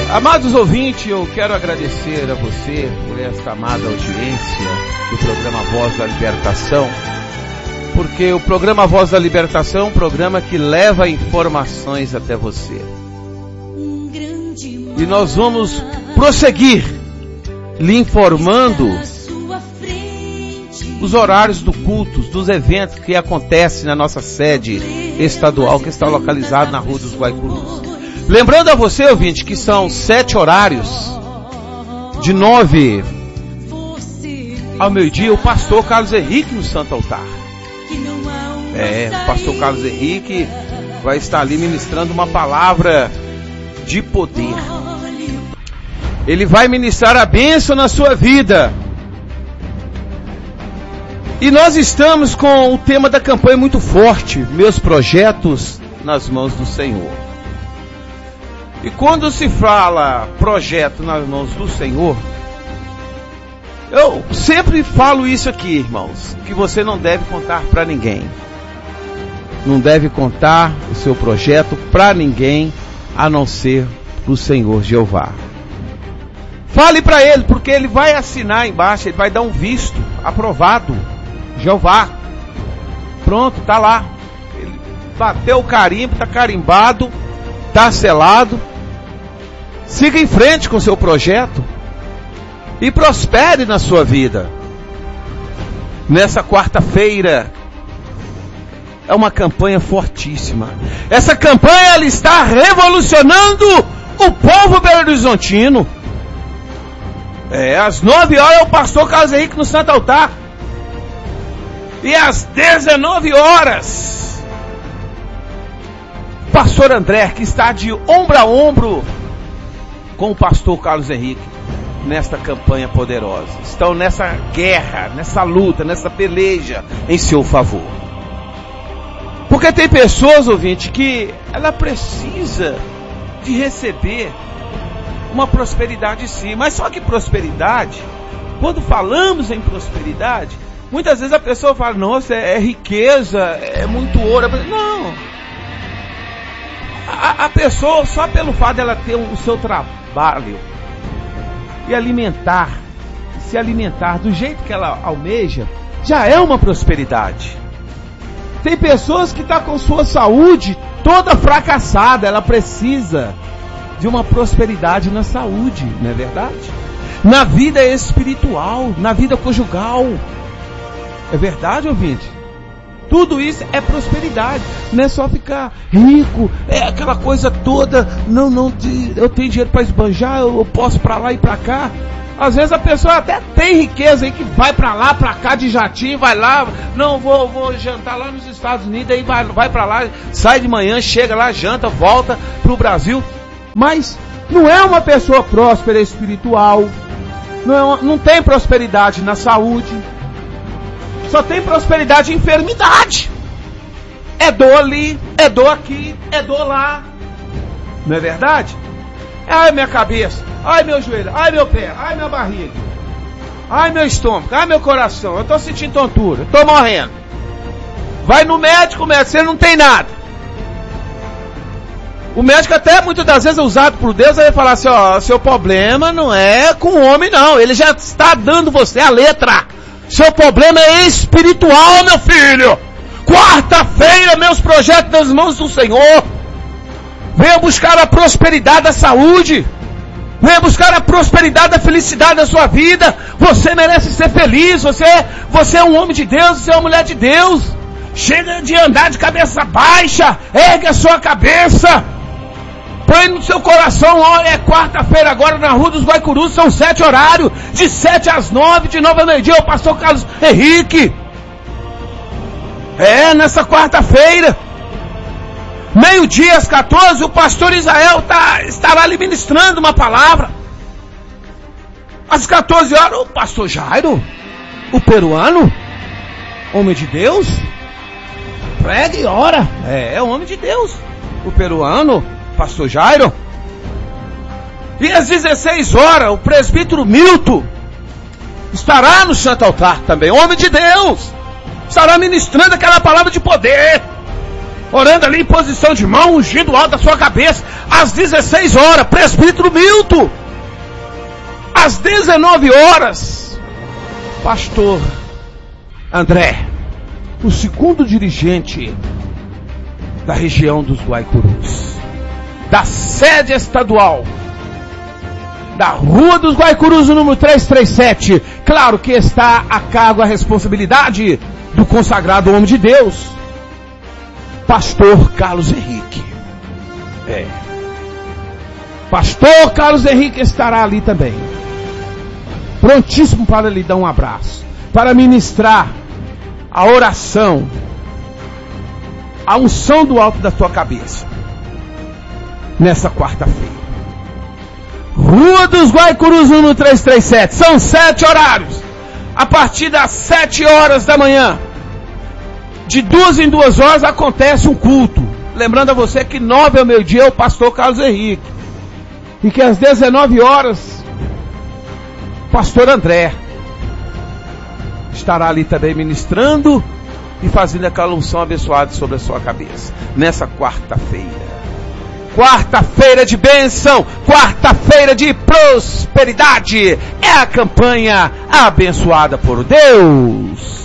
Amados ouvintes, eu quero agradecer a você por esta amada audiência do programa Voz da Libertação, porque o programa Voz da Libertação é um programa que leva informações até você. E nós vamos prosseguir lhe informando os horários do culto, dos eventos que acontecem na nossa sede estadual, que está localizada na Rua dos Guaicurus. Lembrando a você, ouvinte, que são 7 horários, de 9 ao meio-dia, o pastor Carlos Henrique no Santo Altar. O pastor Carlos Henrique vai estar ali ministrando uma palavra de poder. Ele vai ministrar a bênção na sua vida. E nós estamos com o tema da campanha muito forte, meus projetos nas mãos do Senhor. E quando se fala projeto nas mãos do Senhor, eu sempre falo isso aqui, irmãos, que você não deve contar para ninguém. Não deve contar o seu projeto para ninguém, a não ser o Senhor Jeová. Fale para ele, porque ele vai assinar embaixo, ele vai dar um visto aprovado. Jeová. Pronto, tá lá. Ele bateu o carimbo, tá carimbado, tá selado. Siga em frente com seu projeto e prospere na sua vida. Nessa quarta-feira é uma campanha fortíssima. Essa campanha ela está revolucionando o povo belo-horizontino. Às 9 horas é o pastor Carlos Henrique no Santo Altar. E às 19 horas, o pastor André, que está de ombro a ombro com o pastor Carlos Henrique, nesta campanha poderosa. Estão nessa guerra, nessa luta, nessa peleja em seu favor. Porque tem pessoas, ouvinte, que ela precisa de receber uma prosperidade sim. Mas só que prosperidade, quando falamos em prosperidade, muitas vezes a pessoa fala, nossa, é riqueza, é muito ouro. Não. A pessoa, só pelo fato dela ter o seu trabalho e se alimentar do jeito que ela almeja, já é uma prosperidade. Tem pessoas que estão com sua saúde toda fracassada, ela precisa de uma prosperidade na saúde, não é verdade? Na vida espiritual, na vida conjugal. É verdade, ouvinte? Tudo isso é prosperidade. Não é só ficar rico, é aquela coisa toda. Não, eu tenho dinheiro para esbanjar, eu posso para lá e para cá. Às vezes a pessoa até tem riqueza aí que vai para lá, para cá de jatinho, vai lá. Não, vou jantar lá nos Estados Unidos, aí vai para lá, sai de manhã, chega lá, janta, volta pro Brasil. Mas não é uma pessoa próspera espiritual. Não tem prosperidade na saúde. Só tem prosperidade em enfermidade. É dor ali, é dor aqui, é dor lá. Não é verdade? Ai, minha cabeça, ai, meu joelho, ai, meu pé, ai, minha barriga, ai, meu estômago, ai, meu coração. Eu estou sentindo tontura, estou morrendo. Vai no médico, ele não tem nada. O médico até muitas das vezes é usado por Deus, aí vai falar assim, seu problema não é com o homem não, ele já está dando você a letra. Seu problema é espiritual, meu filho. Quarta-feira, meus projetos nas mãos do Senhor. Venha buscar a prosperidade da saúde. Venha buscar a prosperidade da felicidade da sua vida. Você merece ser feliz. Você é um homem de Deus, você é uma mulher de Deus. Chega de andar de cabeça baixa. Ergue a sua cabeça. Põe no seu coração, olha, é quarta-feira agora na Rua dos Guaicurus, são 7 horários, de 7 às 9, de 9 ao meio-dia, o pastor Carlos Henrique. Nessa quarta-feira, meio-dia às 14, o pastor Israel estará ali ministrando uma palavra. Às 14 horas, o pastor Jairo, o peruano, homem de Deus, prega e ora. É homem de Deus, o peruano, pastor Jairo. E às 16 horas, o presbítero Milton estará no Santo Altar também, homem de Deus, estará ministrando aquela palavra de poder. orando ali em posição de mão, ungindo o alto da sua cabeça, às 16 horas, presbítero Milton. Às 19 horas, pastor André, o segundo dirigente da região dos Guaicurus, da sede estadual, da Rua dos Guaicurus, o número 337, claro que está a cargo a responsabilidade do consagrado homem de Deus, pastor Carlos Henrique. Pastor Carlos Henrique estará ali também, prontíssimo para lhe dar um abraço, para ministrar a oração, a unção do alto da sua cabeça, nessa quarta-feira. Rua dos Guaicurus, número 337, são 7 horários, a partir das 7 horas da manhã, de 2 em 2 horas acontece um culto, lembrando a você que 9 ao meio-dia é o pastor Carlos Henrique, e que às 19 horas, pastor André estará ali também ministrando e fazendo aquela unção abençoada sobre a sua cabeça, nessa quarta-feira. Quarta-feira de bênção, quarta-feira de prosperidade, é a campanha abençoada por Deus.